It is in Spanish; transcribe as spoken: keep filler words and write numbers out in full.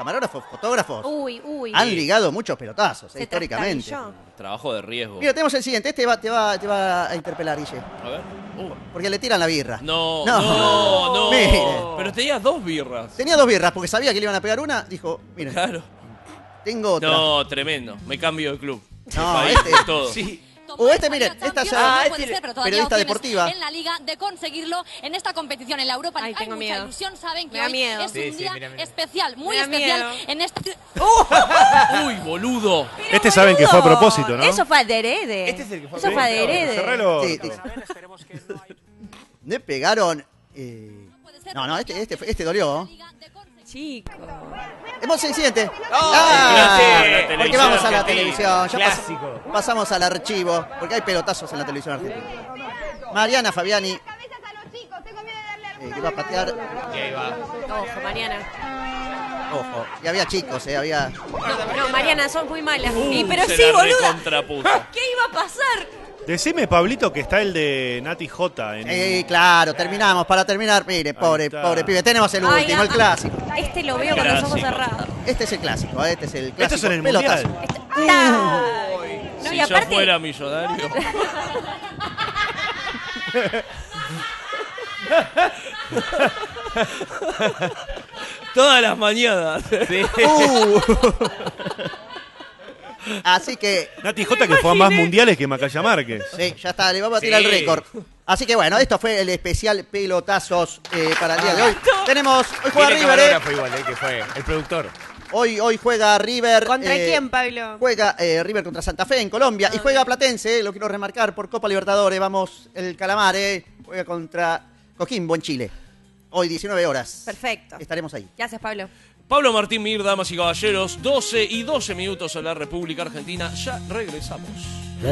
camarógrafos, fotógrafos, Uy, uy. han ligado muchos pelotazos, eh, Se históricamente. trastabilló. Trabajo de riesgo. Mira, tenemos el siguiente. Este va, te, va, te va a interpelar, Guille. A ver. Uh. Porque le tiran la birra. No, No. no, no. Mire. Pero tenía dos birras. Tenía dos birras porque sabía que le iban a pegar una. Dijo, mira, Claro. tengo otra. No, tremendo. Me cambio de club. No, El país, este- todo. Sí. O este, miren, esta ya Ah, es puede ser, pero todavía periodista opciones deportiva. en la liga de conseguirlo en esta competición en la Europa Ay, League. Hay tengo mucha miedo. ilusión, saben que Me da hoy miedo. es Sí, un sí, día mira, mira. especial, muy Me da especial miedo. en esta Uy, boludo. Este saben que fue a propósito, ¿no? Eso fue adherede. Este es el que fue a Eso fue adherede. Cerralo. Sí, sí. Le pegaron. eh, No, no, este, este, este dolió. Chico. Hemos el siguiente. Oh, Ah, clásico. porque vamos a la Argentina. televisión. Ya pas- Clásico. pasamos al archivo. Porque hay pelotazos en la televisión argentina. Mariana Fabiani, eh, que va a patear. Y ahí va. Ojo, Mariana. Ojo. Y había chicos, eh, había. No, no, Mariana, son muy malas. Uh, Y, pero se sí, la boluda. recontrapuso. ¿Qué iba a pasar? Decime, Pablito, que está el de Nati J. En... Eh, claro, terminamos. Para terminar, mire, pobre, está. pobre pibe. Tenemos el Ay, último, el ah, clásico. Este lo veo con los ojos Clásico. cerrados. Este es el clásico, eh, este es el clásico. Esto es en el pelotazo. Mundial. Este- ¡Ah! No, Si y yo aparte, fuera millonario. Todas las mañanas. Sí. Uh. Así que, Nati J, que fue a más mundiales que Macaya Márquez. sí, ya está, le vamos a tirar Sí. el récord. Así que bueno, esto fue el especial pelotazos eh, para el día de hoy. Tenemos, hoy juega Tiene River, eh. camarógrafo igual, eh, que fue el productor. Hoy, hoy juega River. ¿contra eh, quién, Pablo? Juega eh, River contra Santa Fe en Colombia y juega Platense, eh, lo quiero remarcar, por Copa Libertadores. Vamos, el Calamar, eh, juega contra Coquimbo en Chile. Hoy, diecinueve horas. Perfecto. Estaremos ahí. Gracias, Pablo. Pablo Martín Mir, damas y caballeros, doce y doce minutos en la República Argentina. Ya regresamos.